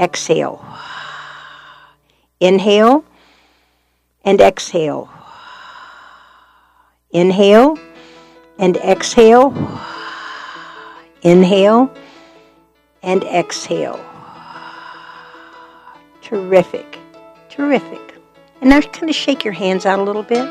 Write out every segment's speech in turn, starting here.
exhale. Inhale and exhale. Inhale and exhale. Inhale and exhale. Terrific. Terrific. And now kind of shake your hands out a little bit.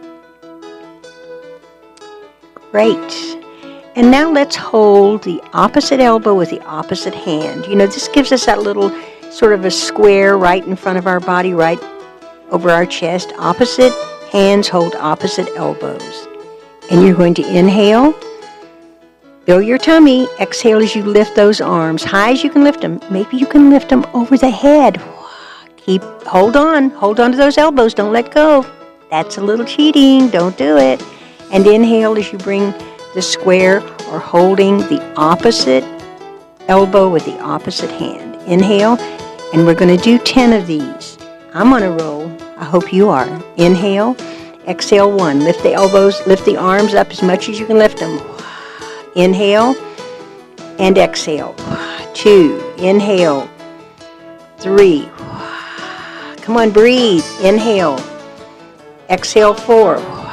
Great. And now let's hold the opposite elbow with the opposite hand. You know, this gives us that little sort of a square right in front of our body, right over our chest. Opposite hands hold opposite elbows. And you're going to inhale. Fill your tummy. Exhale as you lift those arms. High as you can lift them. Maybe you can lift them over the head. Hold on to those elbows. Don't let go. That's a little cheating. Don't do it. And inhale as you bring the square or holding the opposite elbow with the opposite hand. Inhale, and we're going to do 10 of these. I'm on a roll. I hope you are. Inhale, exhale 1. Lift the elbows, lift the arms up as much as you can lift them. Inhale and exhale. 2. Inhale. 3. Come on, breathe. Inhale. Exhale 4.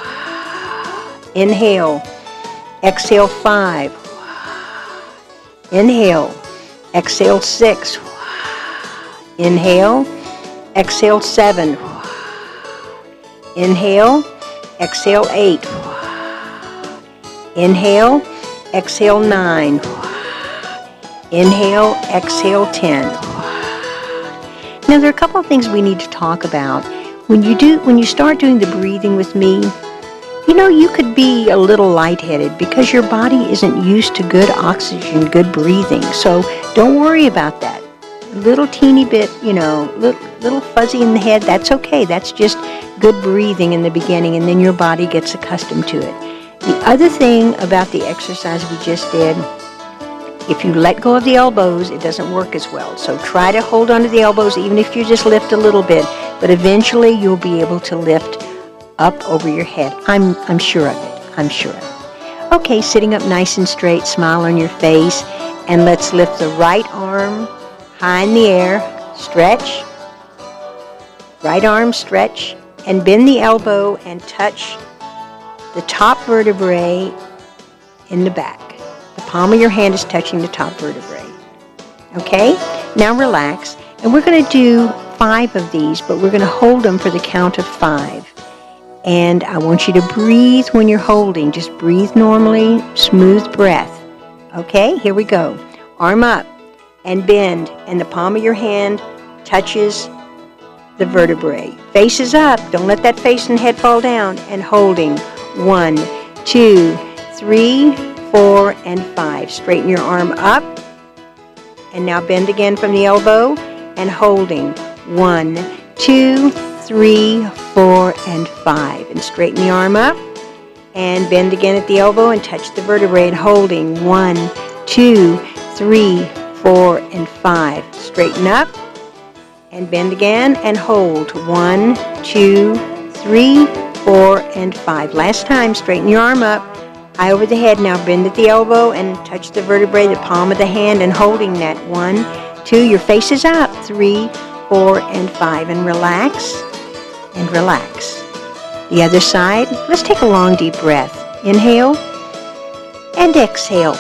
Inhale. Exhale 5. Inhale. Exhale 6. Inhale. Exhale 7. Inhale. Exhale 8. Inhale. Exhale 9. Inhale. Exhale 10. Now there are a couple of things we need to talk about. When you start doing the breathing with me, you know, you could be a little lightheaded because your body isn't used to good oxygen, good breathing. So don't worry about that. Little teeny bit, you know, little fuzzy in the head, that's okay. That's just good breathing in the beginning, and then your body gets accustomed to it. The other thing about the exercise we just did, if you let go of the elbows, it doesn't work as well. So try to hold onto the elbows, even if you just lift a little bit. But eventually you'll be able to lift up over your head. I'm sure of it. I'm sure of it. Okay, sitting up nice and straight, smile on your face, and let's lift the right arm high in the air. Stretch. Right arm, stretch, and bend the elbow and touch the top vertebrae in the back. The palm of your hand is touching the top vertebrae. Okay? Now relax. And we're going to do 5 of these, but we're going to hold them for the count of 5. And I want you to breathe when you're holding. Just breathe normally, smooth breath. Okay? Here we go. Arm up and bend, and the palm of your hand touches the vertebrae. Face is up. Don't let that face and head fall down. And holding. 1, 2, 3, 4, and 5. Straighten your arm up. And now bend again from the elbow and holding. 1, 2, 3, 4, and 5. And straighten the arm up and bend again at the elbow and touch the vertebrae and holding. 1, 2, 3, 4, and 5. Straighten up and bend again and hold. 1, 2, 3, 4, and 5. Last time, straighten your arm up. High over the head. Now bend at the elbow and touch the vertebrae, the palm of the hand, and holding that. 1, 2, your face is up. 3, 4, and 5. And relax, and relax. The other side. Let's take a long, deep breath. Inhale, and exhale.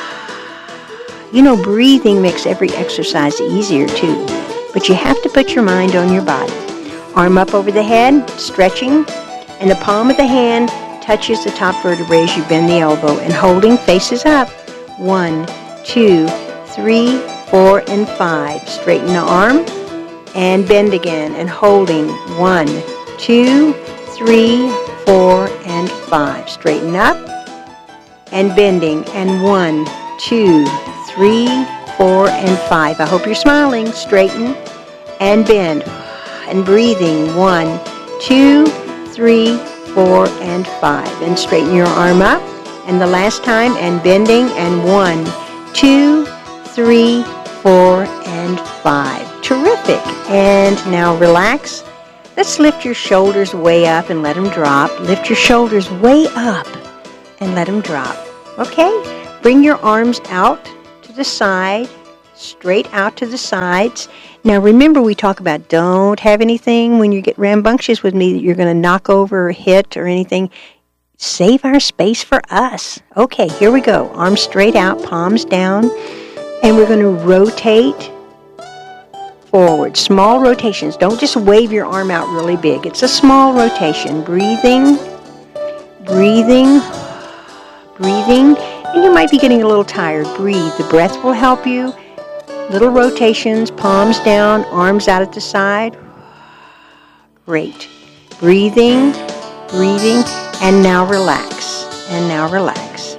You know, breathing makes every exercise easier, too. But you have to put your mind on your body. Arm up over the head, stretching, and the palm of the hand touches the top vertebrae as you bend the elbow, and holding, faces up. 1, 2, 3, 4, and 5. Straighten the arm and bend again and holding. 1, 2, 3, 4, and 5. Straighten up and bending, and 1, 2, 3, 4, and 5. I hope you're smiling. Straighten and bend and breathing. 1, 2, 3, 4, and 5. And straighten your arm up. And the last time, and bending, and 1, 2, 3, 4, and 5. Terrific. And now relax. Let's lift your shoulders way up and let them drop. Lift your shoulders way up and let them drop. Okay? Bring your arms out to the side. straight out to the sides. Now remember, we talk about don't have anything when you get rambunctious with me that you're going to knock over or hit or anything. Save our space for us. Okay, here we go. Arms straight out, palms down, and we're going to rotate forward. Small rotations. Don't just wave your arm out really big. It's a small rotation. Breathing, breathing, breathing. And you might be getting a little tired. Breathe. The breath will help you. Little rotations, palms down, arms out at the side. Great. Breathing, breathing, and now relax. And now relax.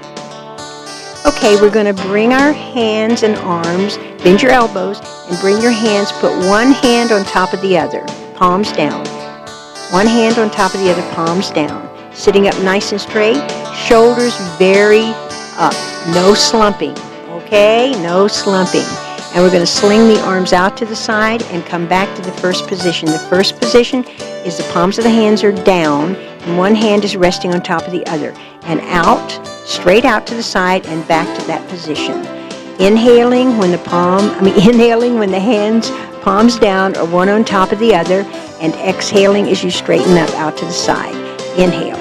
Okay, we're going to bring our hands and arms, bend your elbows, and bring your hands, put one hand on top of the other, palms down. One hand on top of the other, palms down. Sitting up nice and straight, shoulders very up, no slumping, okay? No slumping. And we're going to sling the arms out to the side and come back to the first position. The first position is the palms of the hands are down, and one hand is resting on top of the other. And out, straight out to the side and back to that position. Inhaling when inhaling when the hands, palms down, are one on top of the other, and exhaling as you straighten up out to the side. Inhale.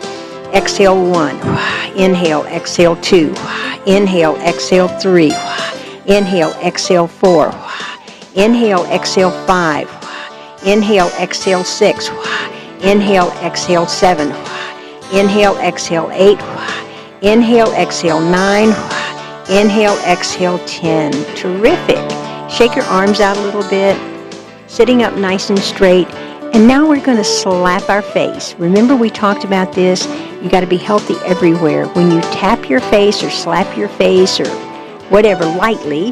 Exhale 1. Inhale, exhale 2. Inhale, exhale 3. Inhale, exhale 4. Inhale, exhale 5. Inhale, exhale 6. Inhale, exhale 7. Inhale, exhale 8. Inhale, exhale 9. Inhale, exhale 10. Terrific. Shake your arms out a little bit. Sitting up nice and straight. And now we're going to slap our face. Remember, we talked about this. You got to be healthy everywhere. When you tap your face or slap your face or whatever lightly,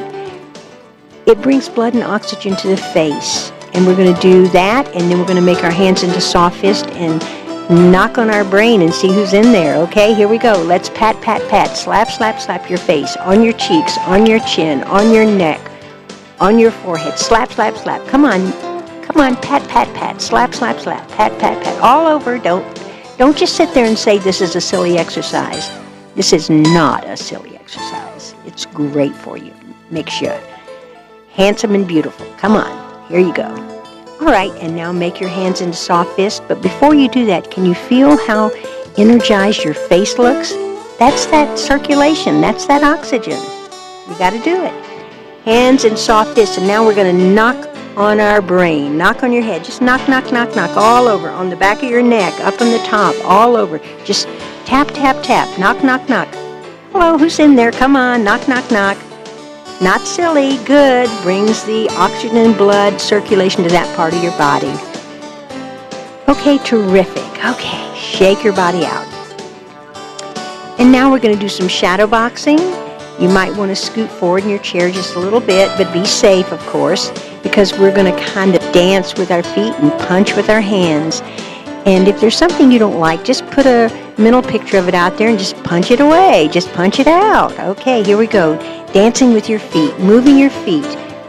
it brings blood and oxygen to the face. And we're going to do that, and then we're going to make our hands into soft fist and knock on our brain and see who's in there. Okay, here we go. Let's pat, pat, pat. Slap, slap, slap your face. On your cheeks, on your chin, on your neck, on your forehead. Slap, slap, slap. Come on. Come on, pat, pat, pat, slap, slap, slap, pat, pat, pat, all over. Don't just sit there and say this is a silly exercise. This is not a silly exercise. It's great for you. Makes you handsome and beautiful. Come on, here you go. All right, and now make your hands into soft fist. But before you do that, can you feel how energized your face looks? That's that circulation. That's that oxygen. You got to do it. Hands in soft fist, and now we're going to knock on our brain. Knock on your head. Just knock, knock, knock, knock all over. On the back of your neck, up on the top, all over. Just tap, tap, tap. Knock, knock, knock. Hello, who's in there? Come on. Knock, knock, knock. Not silly. Good. Brings the oxygen and blood circulation to that part of your body. Okay, terrific. Okay, shake your body out. And now we're going to do some shadow boxing. You might want to scoot forward in your chair just a little bit, but be safe, of course, because we're going to kind of dance with our feet and punch with our hands. And if there's something you don't like, just put a mental picture of it out there and just punch it away. Just punch it out. Okay, here we go. Dancing with your feet, moving your feet,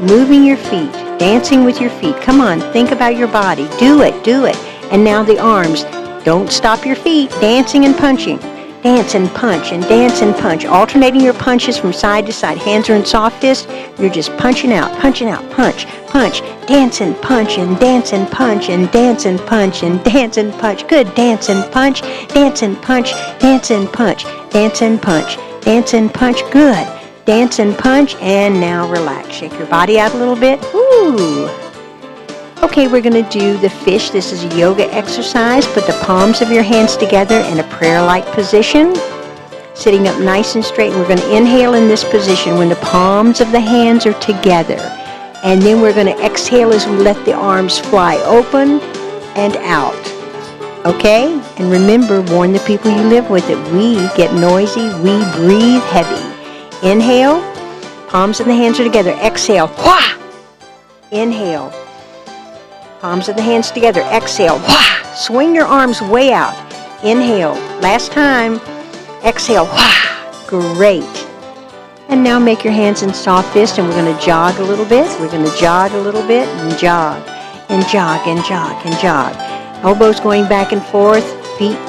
dancing with your feet. Come on, think about your body. Do it, do it. And now the arms. Don't stop your feet. Dancing and punching. Dance and punch and dance and punch. Alternating your punches from side to side. Hands are in soft fist. You're just punching out, punch, punch. Dance and punch and dance and punch and dance and punch and dance and punch. Good. Dance and punch, dance and punch, dance and punch, dance and punch, dance and punch. Good. Dance and punch, and now relax. Shake your body out a little bit. Ooh. Okay, we're going to do the fish. This is a yoga exercise. Put the palms of your hands together in a prayer-like position. Sitting up nice and straight. And we're going to inhale in this position when the palms of the hands are together. And then we're going to exhale as we let the arms fly open and out. Okay? And remember, warn the people you live with that we get noisy, we breathe heavy. Inhale, palms of the hands are together. Exhale, wah! Inhale, palms of the hands together. Exhale, wah! Swing your arms way out. Inhale, last time. Exhale, wah! Great. And now make your hands in soft fist, and we're going to jog a little bit. We're going to jog a little bit and jog, and jog, and jog, and jog. Elbows going back and forth, feet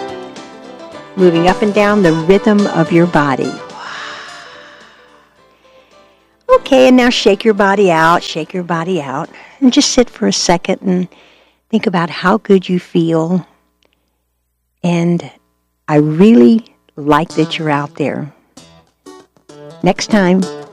moving up and down the rhythm of your body. Okay, and now shake your body out, and just sit for a second and think about how good you feel. And I really like that you're out there. Next time,